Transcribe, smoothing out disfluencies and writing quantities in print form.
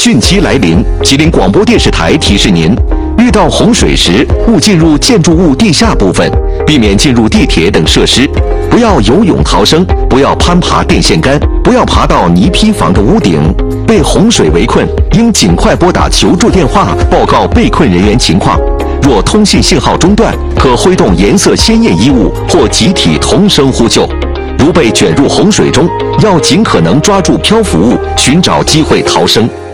汛期来临，吉林广播电视台提示您：遇到洪水时，勿进入建筑物地下部分，避免进入地铁等设施，不要游泳逃生，不要攀爬电线杆，不要爬到泥坯房的屋顶。被洪水围困，应尽快拨打求助电话，报告被困人员情况。若通信信号中断，可挥动颜色鲜艳衣物或集体同声呼救。如被卷入洪水中，要尽可能抓住漂浮物，寻找机会逃生。